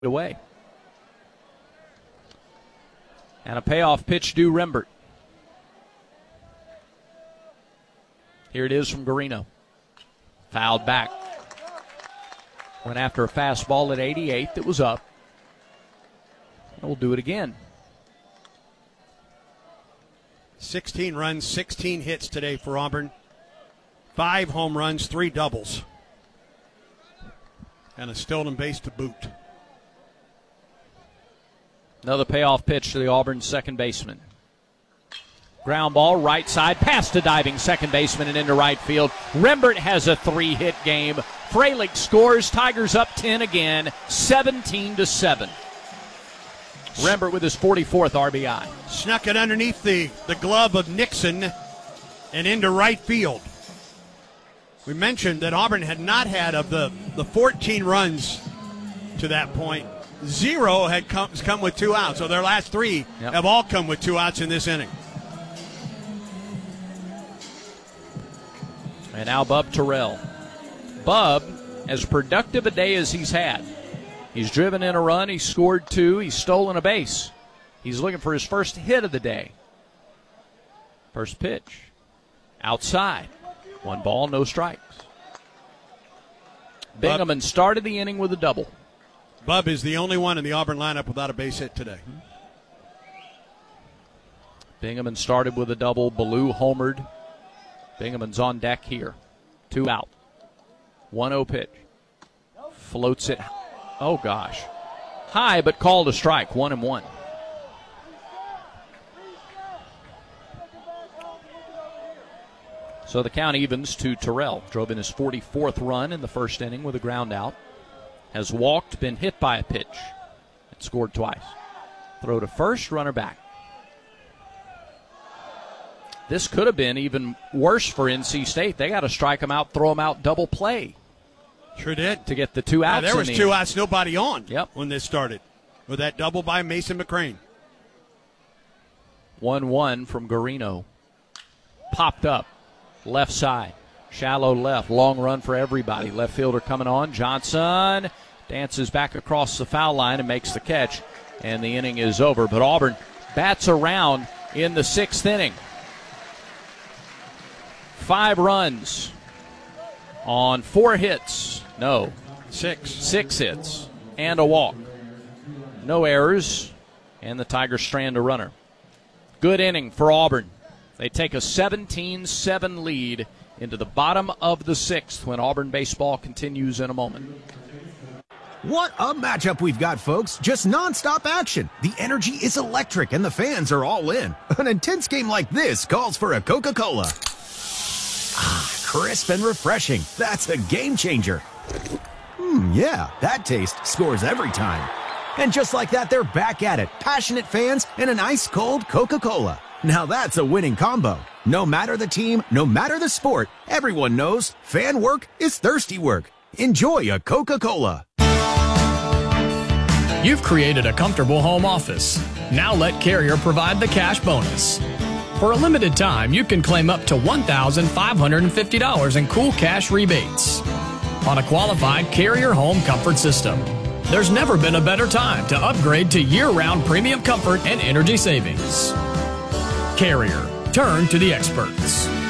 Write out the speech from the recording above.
away. And a payoff pitch due Rembert. Here it is from Garino. Fouled back. Went after a fastball at 88 that was up. And we'll do it again. 16 runs, 16 hits today for Auburn. 5 home runs, 3 doubles. And a stolen base to boot. Another payoff pitch to the Auburn second baseman. Ground ball, right side, past a diving second baseman and into right field. Rembert has a 3-hit game. Fralick scores. Tigers up 10 again, 17-7. Rembert with his 44th RBI. Snuck it underneath the glove of Nixon and into right field. We mentioned that Auburn had not had, of the 14 runs to that point, 0 had come with 2 outs. So their last 3 have all come with 2 outs in this inning. And now Bub Terrell. Bub, as productive a day as he's had. He's driven in a run. He's scored 2. He's stolen a base. He's looking for his first hit of the day. First pitch. Outside. 1 ball, no strikes. Bingaman started the inning with a double. Bub is the only one in the Auburn lineup without a base hit today. Bingaman started with a double. Ballou homered. Bingaman's on deck here. 2 out. 1-0 pitch. Floats it. Oh, gosh. High, but called a strike. 1-1. So the count evens to Terrell. Drove in his 44th run in the first inning with a ground out. Has walked, been hit by a pitch, and scored twice. Throw to first, runner back. This could have been even worse for NC State. They got to strike him out, throw him out, double play. Sure did. To get the 2 outs. There was 2 outs, nobody on when this started. With that double by Mason McCrane. 1-1 from Garino. Popped up. Left side. Shallow left. Long run for everybody. Left fielder coming on. Johnson dances back across the foul line and makes the catch. And the inning is over. But Auburn bats around in the 6th inning. 5 runs on 4 hits. No. 6 hits and a walk. No errors. And the Tigers strand a runner. Good inning for Auburn. They take a 17-7 lead into the bottom of the 6th when Auburn baseball continues in a moment. What a matchup we've got, folks. Just nonstop action. The energy is electric and the fans are all in. An intense game like this calls for a Coca-Cola. Crisp and refreshing. That's a game changer. Yeah, that taste scores every time. And just like that, they're back at it. Passionate fans and an ice-cold Coca-Cola. Now that's a winning combo. No matter the team, no matter the sport, everyone knows fan work is thirsty work. Enjoy a Coca-Cola. You've created a comfortable home office. Now let Carrier provide the cash bonus. For a limited time, you can claim up to $1,550 in cool cash rebates on a qualified Carrier home comfort system. There's never been a better time to upgrade to year-round premium comfort and energy savings. Carrier, turn to the experts.